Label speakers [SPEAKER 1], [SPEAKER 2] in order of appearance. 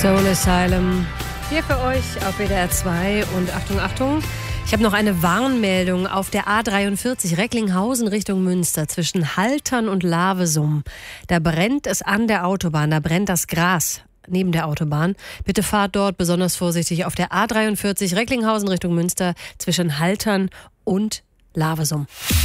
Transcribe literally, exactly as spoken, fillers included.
[SPEAKER 1] Soul Asylum hier für euch auf W D R zwei. Und Achtung, Achtung, ich habe noch eine Warnmeldung auf der A dreiundvierzig Recklinghausen Richtung Münster zwischen Haltern und Lavesum. Da brennt es an der Autobahn, da brennt das Gras neben der Autobahn. Bitte fahrt dort besonders vorsichtig auf der A dreiundvierzig Recklinghausen Richtung Münster zwischen Haltern und Lavesum.